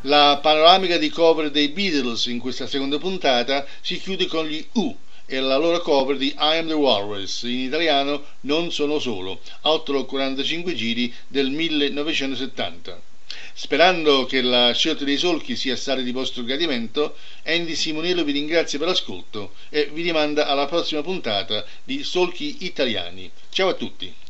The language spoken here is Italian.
La panoramica di cover dei Beatles in questa seconda puntata si chiude con gli U e la loro cover di I Am The Walrus, in italiano Non Sono Solo, 8:45 giri del 1970. Sperando che la scelta dei solchi sia stata di vostro gradimento, Andy Simonello vi ringrazia per l'ascolto e vi rimanda alla prossima puntata di Solchi Italiani. Ciao a tutti!